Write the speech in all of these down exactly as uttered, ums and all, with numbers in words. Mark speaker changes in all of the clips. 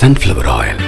Speaker 1: sunflower oil.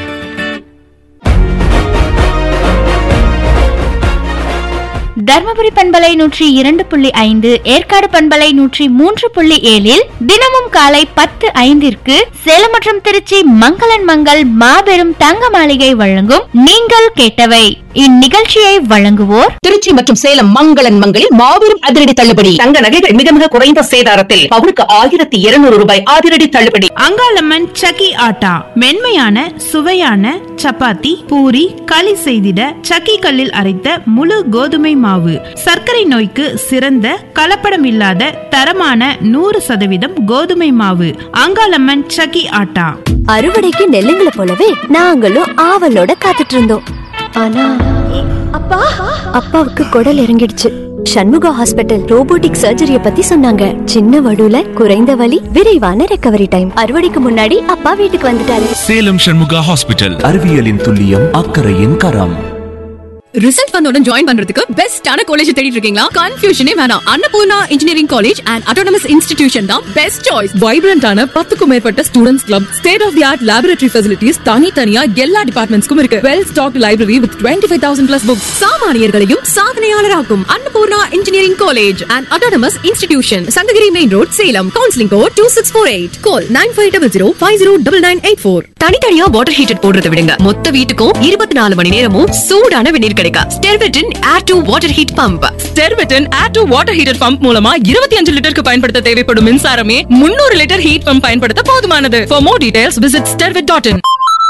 Speaker 2: Dharmapuri பண்பலை நூற்றி இரண்டு புள்ளி ஐந்து, ஏற்காடு பண்பலை நூற்றி மூன்று புள்ளி ஏழில் தினமும் காலை பத்து ஐந்திற்கு சேலம் மற்றும் திருச்சி மங்களன் மங்கள் மாபெரும் தங்க மாளிகை வழங்கும் நீங்கள் கேட்டவை. இந்நிகழ்ச்சியை வழங்குவோர்
Speaker 3: திருச்சி மற்றும் சேலம் மங்களன் மங்களில் மாபெரும் அதிரடி தள்ளுபடி. தங்க நகைகள் மிக மிக குறைந்த சேதாரத்தில் பவுனுக்கு ஆயிரத்தி இருநூறு ரூபாய் அதிரடி தள்ளுபடி.
Speaker 4: அங்காளம்மன் சக்கி ஆட்டா மென்மையான சுவையான சப்பாத்தி, பூரி, களி செய்திட சக்கி கல்லில் அரைத்த முழு கோதுமை மாவு. சர்க்கரை நோய்க்கு சிறந்த கலப்படம் இல்லாத தரமான நூறு சதவீதம் கோதுமை மாவு. அங்காளம்மன் சக்கி ஆட்டா.
Speaker 5: அறுவடைக்கு நெல்லுங்களை போலவே நாங்களும் ஆவலோட காத்துட்டு இருந்தோம். ஆனா அப்பா அப்பாவுக்கு குடல் இறங்கிடுச்சு. சண்முகா ஹாஸ்பிட்டல் ரோபோட்டிக் சர்ஜரிய பத்தி சொன்னாங்க. சின்ன வடுல குறைந்த வலி, விரைவான ரெக்கவரி டைம். அறுவடைக்கு முன்னாடி அப்பா வீட்டுக்கு வந்துட்டாரு.
Speaker 6: சேலம் சண்முகா ஹாஸ்பிட்டல். அறிவியலின் துல்லியம், அக்கறையின் கரம்.
Speaker 7: ரிசல்ட் வந்தோட ஜாயின் பண்றதுக்கு பெஸ்டான காலேஜ் தேடிட்டு இருக்கீங்களா? கன்ஃபியூஷனே வேணாம். Annapurna engineering college and autonomous institution தான் பெஸ்ட் சாய்ஸ். வைப்ரண்டான பத்துக்கும் மேற்பட்ட students club, state of the art laboratory facilities, தனித்தனியா எல்லா டிபார்ட்மெண்ட்ஸ்க்கும் இருக்கு. Well stocked library with twenty five thousand plus books. சாமானியர்களையும் சாதனையாளராக்கும் Annapurna engineering college and autonomous institution, Sankagiri main road, Salem. Counselling code two six four eight. Call nine five double zero five zero double nine eight four. தனித்தனியா water heater போடுறதை விடுங்க, மொத்த வீட்டுக்கும் இருபத்தி நாலு மணி நேரமும் சூடான வெந்நீர் கிடைக்கும். ஸ்டெர்வெட்டின் air to water heat pump. ஸ்டெர்வெட்டின் air to water heater pump மூலமா இருபத்தி அஞ்சு லிட்டருக்கு பயன்படுத்த தேவைப்படும் மின்சாரமே முன்னூறு லிட்டர் ஹீட் பம்ப் பயன்படுத்த போதுமானது. For more details visit stervet dot in.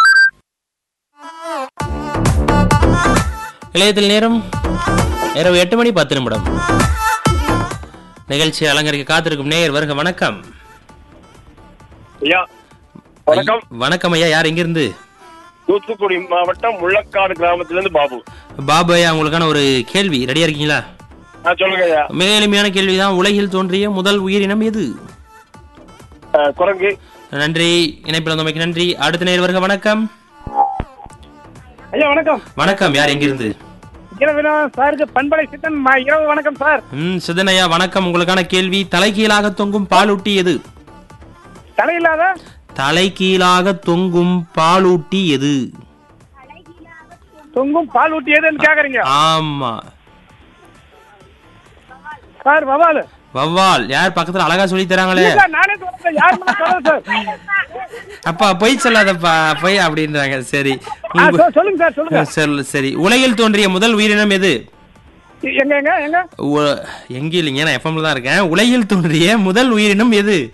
Speaker 8: இளையத்தில் நேரம் இரவு எட்டு மணி பத்து நிமிடம். நிகழ்ச்சி அலங்கரிக்க காத்திருக்கும் நேயர் வருக. வணக்கம்.
Speaker 9: வணக்கம்.
Speaker 8: வணக்கம் ஐயா. யார் எங்கிருந்து?
Speaker 9: தூத்துக்குடி மாவட்டம் முள்ளக்காடு கிராமத்திலிருந்து பாபு.
Speaker 8: பாபு ஐயா, உங்களுக்கான ஒரு கேள்வி ரெடியா இருக்கீங்களா?
Speaker 9: சொல்லுங்க ஐயா.
Speaker 8: மிக எளிமையான கேள்விதான். உலகில் தோன்றிய முதல் உயிரினம் எது?
Speaker 9: குரங்கு.
Speaker 8: நன்றி, இணைப்பில் வந்தமைக்கு நன்றி. அடுத்த நேர் வருக. வணக்கம்
Speaker 9: ஐயா. வணக்கம்.
Speaker 8: வணக்கம். யார் எங்கிருந்து?
Speaker 9: பண்பலை சித்தன். இரவு வணக்கம் சார்.
Speaker 8: ம் சித்தன் ஐயா வணக்கம். உங்களுக்கான கேள்வி, தலைகீழாக தொங்கும் பாலூட்டி எது?
Speaker 9: தலையில்லாத
Speaker 8: தலைகீழாக தொங்கும் பாலூட்டி எது?
Speaker 9: தொங்கும் பாலூட்டி எதுன்னு கேக்குறீங்க?
Speaker 8: ஆமா
Speaker 9: சார். வவ்வால்.
Speaker 8: வவ்வால். யார் பக்கத்துல அழகா சொல்லி தராங்களே. அப்பா பொய் சொல்லாதப்பா, பொய் அப்படின்றாங்க. சரி
Speaker 9: சொல்லுங்க சார். சொல்லுங்க.
Speaker 8: சரி, உலகில் தோன்றிய முதல் உயிரினம் எது?
Speaker 9: எங்க எங்க எங்க
Speaker 8: எங்க இல்லைங்க, நான் எஃப்எம்ல தான் இருக்கேன். உலகில் தோன்றிய முதல் உயிரினம் எது?